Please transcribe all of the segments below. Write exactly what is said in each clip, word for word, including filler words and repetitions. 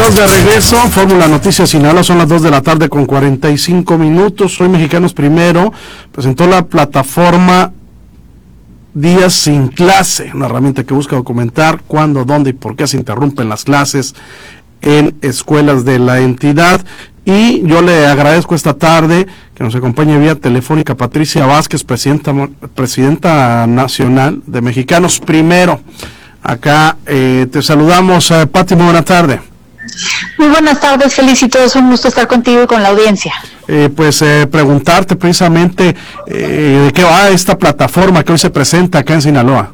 Estamos de regreso, Fórmula Noticias Sinaloa, son las dos de la tarde con cuarenta y cinco minutos. Hoy Mexicanos Primero presentó la plataforma Días Sin Clase, una herramienta que busca documentar cuándo, dónde y por qué se interrumpen las clases en escuelas de la entidad. Y yo le agradezco esta tarde que nos acompañe vía telefónica Patricia Vázquez, presidenta, presidenta nacional de Mexicanos Primero. Acá eh, te saludamos, eh, Pati, muy buena tarde. Muy buenas tardes, Felicito, es un gusto estar contigo y con la audiencia. Eh, pues eh, preguntarte precisamente eh, de qué va esta plataforma que hoy se presenta acá en Sinaloa.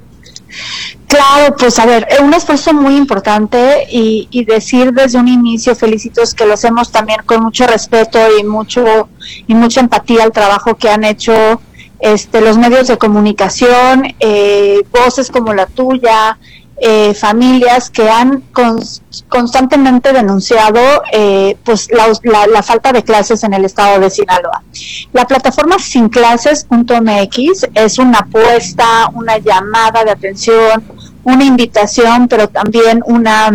Claro, pues a ver, un esfuerzo muy importante y, y decir desde un inicio, Felicitos, que lo hacemos también con mucho respeto y mucho y mucha empatía al trabajo que han hecho este, los medios de comunicación, eh, voces como la tuya, Eh, familias que han cons- constantemente denunciado eh, pues la, la, la falta de clases en el estado de Sinaloa. La plataforma sin clases punto m x es una apuesta, una llamada de atención, una invitación, pero también una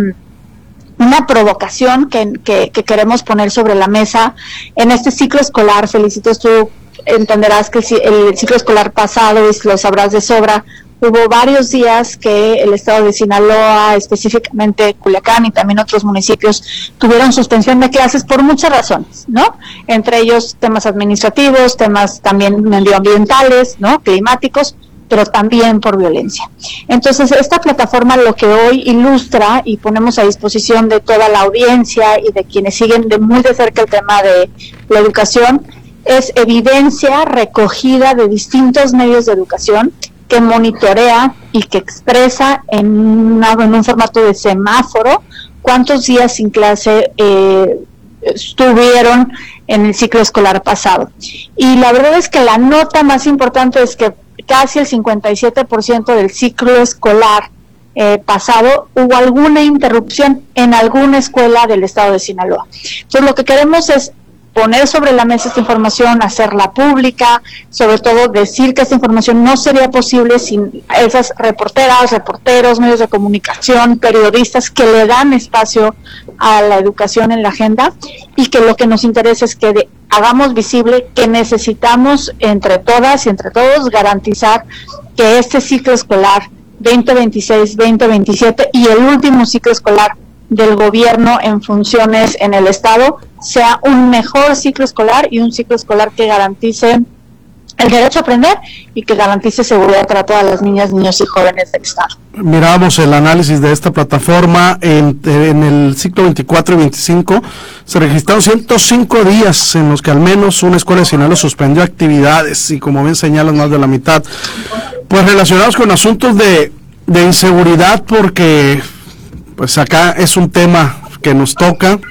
una provocación que, que, que queremos poner sobre la mesa en este ciclo escolar. Felicitos, tú entenderás que el ciclo escolar pasado, y lo sabrás de sobra, hubo varios días que el estado de Sinaloa, específicamente Culiacán y también otros municipios, tuvieron suspensión de clases por muchas razones, ¿no? Entre ellos temas administrativos, temas también medioambientales, ¿no? Climáticos, pero también por violencia. Entonces, esta plataforma lo que hoy ilustra y ponemos a disposición de toda la audiencia y de quienes siguen de muy de cerca el tema de la educación, es evidencia recogida de distintos medios de educación que monitorea y que expresa en, una, en un formato de semáforo cuántos días sin clase eh, estuvieron en el ciclo escolar pasado. Y la verdad es que la nota más importante es que casi el cincuenta y siete por ciento del ciclo escolar eh, pasado hubo alguna interrupción en alguna escuela del estado de Sinaloa. Entonces lo que queremos es poner sobre la mesa esta información, hacerla pública, sobre todo decir que esta información no sería posible sin esas reporteras, reporteros, medios de comunicación, periodistas que le dan espacio a la educación en la agenda y que lo que nos interesa es que de, hagamos visible que necesitamos entre todas y entre todos garantizar que este ciclo escolar veinte veintiséis veinte veintisiete y el último ciclo escolar del gobierno en funciones en el estado sea un mejor ciclo escolar y un ciclo escolar que garantice el derecho a aprender y que garantice seguridad para todas las niñas, niños y jóvenes del estado. Miramos el análisis de esta plataforma en, en el ciclo veinticuatro y veinticinco se registraron ciento cinco días en los que al menos una escuela de Sinaloa suspendió actividades y como bien señalan más de la mitad pues relacionados con asuntos de, de inseguridad, porque pues acá es un tema que nos toca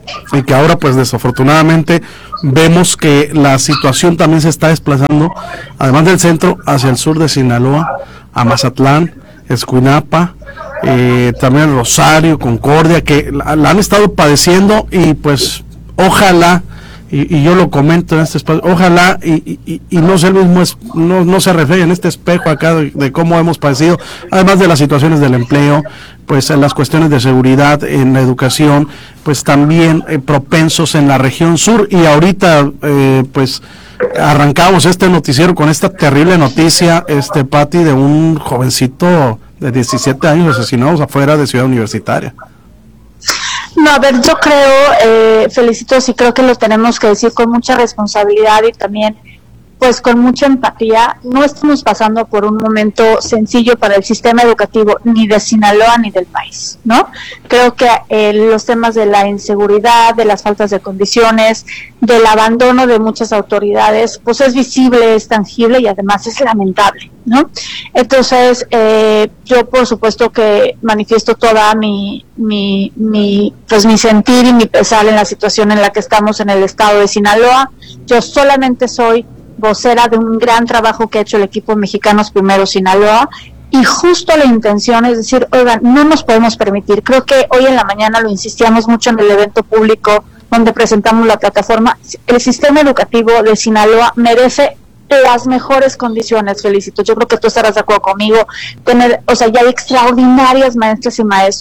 y que ahora pues desafortunadamente vemos que la situación también se está desplazando, además del centro, hacia el sur de Sinaloa, a Mazatlán, Escuinapa, eh, también Rosario, Concordia, que la, la han estado padeciendo y pues ojalá, y, y yo lo comento en este espacio, ojalá y, y, y no sea el mismo, es, no, no se refleje en este espejo acá de, de cómo hemos padecido, además de las situaciones del empleo, pues en las cuestiones de seguridad, en la educación, pues también eh, propensos en la región sur. Y ahorita eh, pues arrancamos este noticiero con esta terrible noticia, este Pati, de un jovencito de diecisiete años asesinados afuera de Ciudad Universitaria. No, a ver, yo creo, eh, Felicitos, y creo que lo tenemos que decir con mucha responsabilidad y también pues con mucha empatía, no estamos pasando por un momento sencillo para el sistema educativo ni de Sinaloa ni del país, ¿no? Creo que eh, los temas de la inseguridad, de las faltas de condiciones, del abandono de muchas autoridades, pues es visible, es tangible y además es lamentable, ¿no? Entonces, eh, yo por supuesto que manifiesto toda mi, mi, mi, pues mi sentir y mi pesar en la situación en la que estamos en el estado de Sinaloa. Yo solamente soy vocera de un gran trabajo que ha hecho el equipo Mexicanos Primero Sinaloa, y justo la intención es decir, oigan, no nos podemos permitir, creo que hoy en la mañana lo insistíamos mucho en el evento público donde presentamos la plataforma, el sistema educativo de Sinaloa merece las mejores condiciones, Felicito, yo creo que tú estarás de acuerdo conmigo, tener, o sea, ya hay extraordinarias maestras y maestros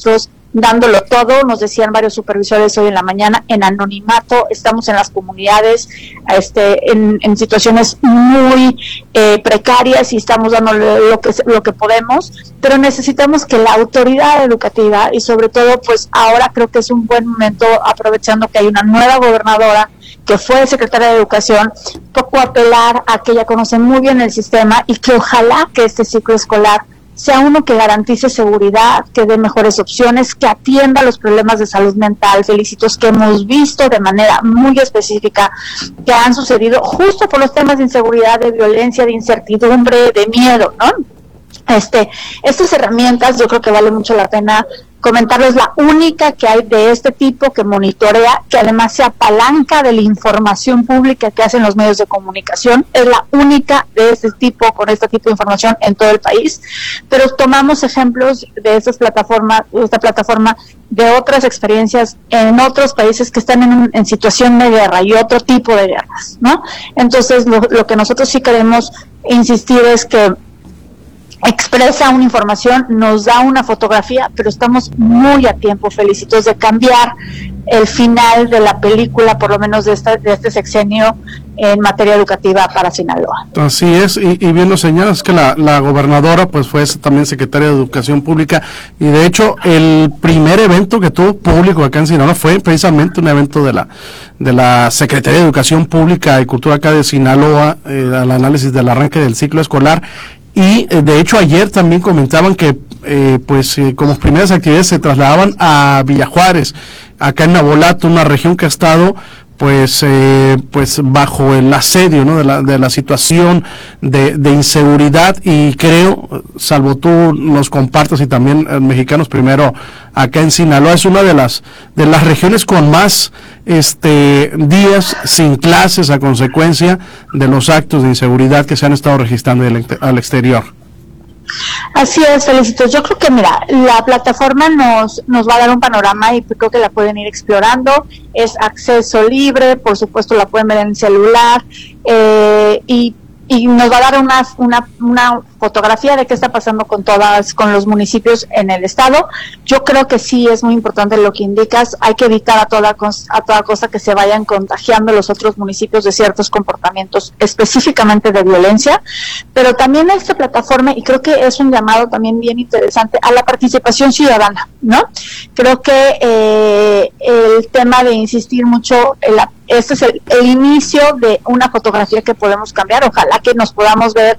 dándolo todo, nos decían varios supervisores hoy en la mañana, en anonimato, estamos en las comunidades, este, en, en situaciones muy eh, precarias y estamos dando lo que, lo que podemos, pero necesitamos que la autoridad educativa y sobre todo pues ahora creo que es un buen momento, aprovechando que hay una nueva gobernadora que fue secretaria de Educación, poco apelar a que ella conoce muy bien el sistema y que ojalá que este ciclo escolar sea uno que garantice seguridad, que dé mejores opciones, que atienda los problemas de salud mental, Felicitos, que hemos visto de manera muy específica, que han sucedido justo por los temas de inseguridad, de violencia, de incertidumbre, de miedo, ¿no? Este, estas herramientas yo creo que vale mucho la pena comentarles, la única que hay de este tipo que monitorea, que además se apalanca de la información pública que hacen los medios de comunicación, es la única de este tipo, con este tipo de información en todo el país, pero tomamos ejemplos de estas plataformas, de esta plataforma, de otras experiencias en otros países que están en, un, en situación de guerra y otro tipo de guerras, ¿no? Entonces lo, lo que nosotros sí queremos insistir es que expresa una información, nos da una fotografía, pero estamos muy a tiempo, Felicitos, de cambiar el final de la película, por lo menos de, esta, de este sexenio en materia educativa para Sinaloa. Así es, y, y bien lo señalas, que la, la gobernadora pues fue también secretaria de Educación Pública, y de hecho el primer evento que tuvo público acá en Sinaloa fue precisamente un evento de la de la Secretaría de Educación Pública y Cultura acá de Sinaloa, eh, al análisis del arranque del ciclo escolar. Y eh, de hecho ayer también comentaban que eh, pues eh, como primeras actividades se trasladaban a Villajuárez, acá en Nabolato, una región que ha estado pues eh, pues bajo el asedio, ¿no?, de la de la situación de, de inseguridad, y creo, salvo tú nos compartas y también eh, Mexicanos Primero acá en Sinaloa, es una de las de las regiones con más este días sin clases a consecuencia de los actos de inseguridad que se han estado registrando del, al exterior. Así es, Felicitos. Yo creo que, mira, la plataforma nos nos va a dar un panorama y creo que la pueden ir explorando. Es acceso libre, por supuesto la pueden ver en el celular, eh, y y nos va a dar una, una, una fotografía de qué está pasando con todas, con los municipios en el estado. Yo creo que sí es muy importante lo que indicas, hay que evitar a toda, a toda costa que se vayan contagiando los otros municipios de ciertos comportamientos, específicamente de violencia, pero también esta plataforma, y creo que es un llamado también bien interesante, a la participación ciudadana, ¿no? Creo que eh, el tema de insistir mucho en la este es el, el inicio de una fotografía que podemos cambiar. Ojalá que nos podamos ver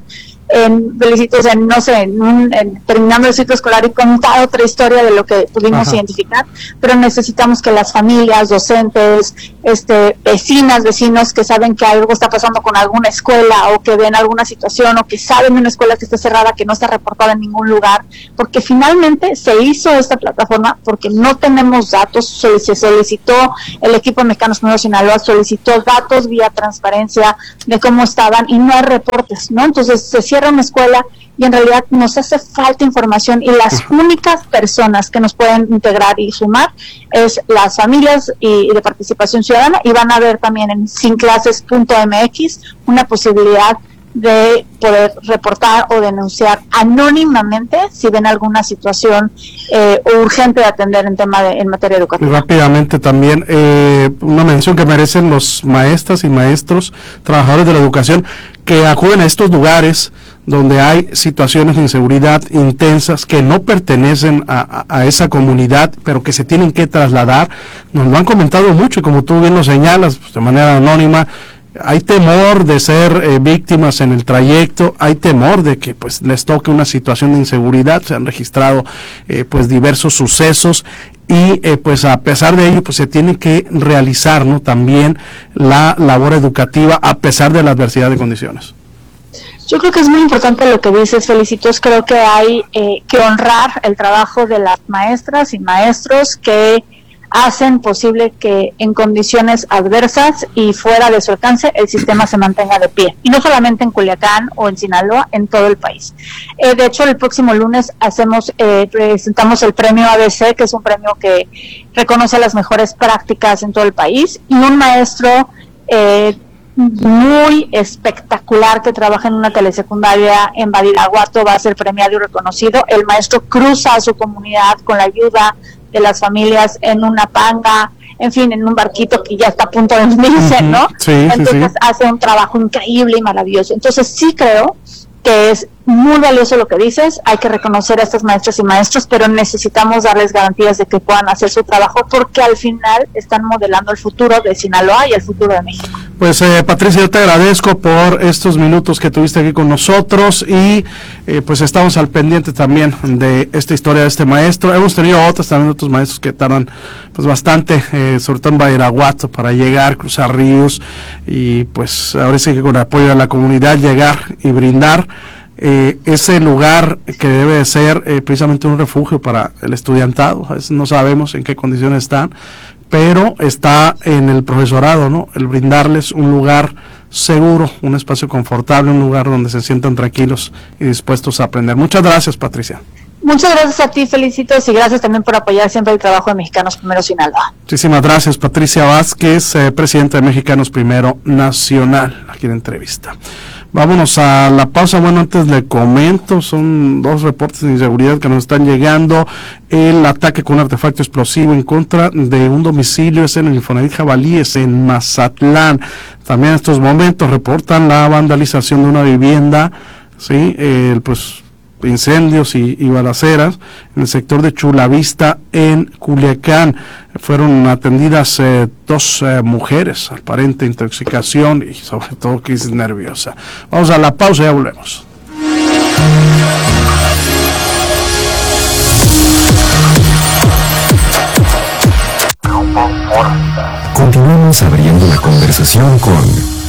en Felicitos, en no sé, en un, en, terminando el ciclo escolar y contar otra historia de lo que pudimos Ajá. identificar, pero necesitamos que las familias, docentes, este, vecinas, vecinos que saben que algo está pasando con alguna escuela o que ven alguna situación o que saben de una escuela que está cerrada, que no está reportada en ningún lugar, porque finalmente se hizo esta plataforma porque no tenemos datos, se solicitó, el equipo de Mexicanos Primero Sinaloa solicitó datos vía transparencia de cómo estaban y no hay reportes, ¿no? Entonces se cierra una escuela y en realidad nos hace falta información, y las únicas personas que nos pueden integrar y sumar es las familias y, y de participación ciudadana, y van a ver también en sin clases punto m x una posibilidad de poder reportar o denunciar anónimamente si ven alguna situación eh, urgente de atender en tema de en materia educativa. Y rápidamente también eh, una mención que merecen los maestras y maestros, trabajadores de la educación, que acuden a estos lugares donde hay situaciones de inseguridad intensas que no pertenecen a, a, a esa comunidad, pero que se tienen que trasladar. Nos lo han comentado mucho, y como tú bien lo señalas, pues, de manera anónima. Hay temor de ser eh, víctimas en el trayecto, hay temor de que pues les toque una situación de inseguridad. Se han registrado eh, pues diversos sucesos, y eh, pues a pesar de ello pues se tiene que realizar, ¿no?, también la labor educativa a pesar de la adversidad de condiciones. Yo creo que es muy importante lo que dices, Felicitos. Creo que hay eh, que honrar el trabajo de las maestras y maestros que hacen posible que en condiciones adversas y fuera de su alcance el sistema se mantenga de pie, y no solamente en Culiacán o en Sinaloa, en todo el país. Eh, de hecho, el próximo lunes hacemos eh, presentamos el premio A B C, que es un premio que reconoce las mejores prácticas en todo el país, y un maestro eh, muy espectacular que trabaja en una telesecundaria en Badiraguato va a ser premiado y reconocido. El maestro cruza a su comunidad con la ayuda de las familias en una panga, en fin, en un barquito que ya está a punto de hundirse, uh-huh. ¿no? Sí, Entonces sí, sí. hace un trabajo increíble y maravilloso. Entonces sí creo que es muy valioso lo que dices, hay que reconocer a estos maestros y maestros, pero necesitamos darles garantías de que puedan hacer su trabajo, porque al final están modelando el futuro de Sinaloa y el futuro de México. Pues eh, Patricia, yo te agradezco por estos minutos que tuviste aquí con nosotros y eh, pues estamos al pendiente también de esta historia de este maestro. Hemos tenido otras también, otros maestros que tardan pues bastante, eh, sobre todo en Badiraguato, para llegar, cruzar ríos y pues ahora sí que con el apoyo de la comunidad llegar y brindar Eh, ese lugar que debe de ser eh, precisamente un refugio para el estudiantado. A veces no sabemos en qué condiciones están, pero está en el profesorado, ¿no? El brindarles un lugar seguro, un espacio confortable, un lugar donde se sientan tranquilos y dispuestos a aprender. Muchas gracias, Patricia. Muchas gracias a ti, felicitos, y gracias también por apoyar siempre el trabajo de Mexicanos Primero Sinaloa. Muchísimas gracias, Patricia Vázquez, eh, presidenta de Mexicanos Primero Nacional, aquí en entrevista. Vámonos a la pausa. Bueno, antes le comento, son dos reportes de inseguridad que nos están llegando. El ataque con un artefacto explosivo en contra de un domicilio es en el Infonavit Jabalíes, en Mazatlán. También en estos momentos reportan la vandalización de una vivienda, sí, eh, pues incendios y, y balaceras en el sector de Chulavista en Culiacán. Fueron atendidas eh, dos eh, mujeres, aparente intoxicación y sobre todo crisis nerviosa. Vamos a la pausa y ya volvemos. Continuamos abriendo la conversación con